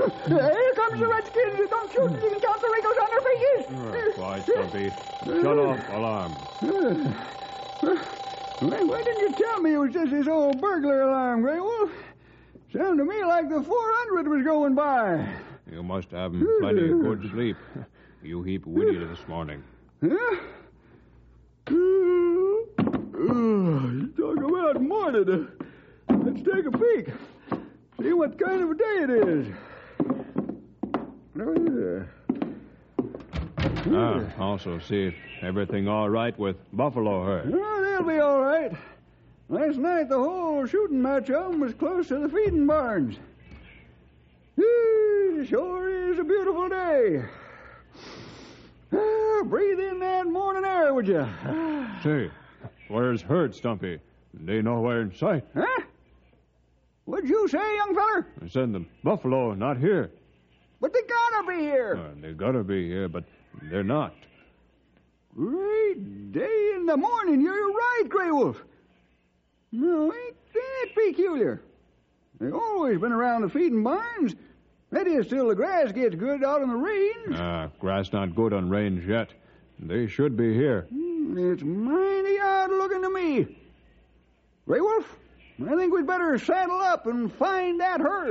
Here comes the redskins. Don't shoot. You can count the wrinkles on their faces. Quiet, Stumpy. Shut off alarm. Why didn't you tell me it was just this old burglar alarm, Grey Wolf? Sounded to me like the 400 was going by. You must have plenty of good sleep. You heap witty this morning. Huh? Talk about morning. Let's take a peek. See what kind of a day it is. Also see if everything all right with Buffalo herd. Oh, they'll be all right. Last night, the whole shooting match of 'em was close to the feeding barns. Sure is a beautiful day. Breathe in that morning air, would you? Say, where's herd, Stumpy? They nowhere in sight. Huh? What'd you say, young feller? I said the buffalo not here. But they gotta be here. They gotta be here, but they're not. Great day in the morning. You're right, Grey Wolf. No, ain't that peculiar? They've always been around the feeding barns. That is, till the grass gets good out on the range. Grass not good on range yet. They should be here. It's mighty odd looking to me. Grey Wolf, I think we'd better saddle up and find that herd.